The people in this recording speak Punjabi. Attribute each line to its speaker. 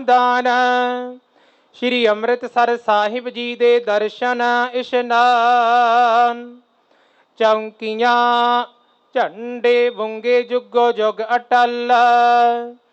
Speaker 1: ਦਾਨ। ਸ਼੍ਰੀ ਅੰਮ੍ਰਿਤਸਰ ਸਾਹਿਬ ਜੀ ਦੇ ਦਰਸ਼ਨ ਇਸ਼ਨਾਨ। ਚੌਂਕੀਆਂ ਝੰਡੇ ਬੁੰਗੇ ਜੁਗੋ ਜੁਗ ਅਟਲ।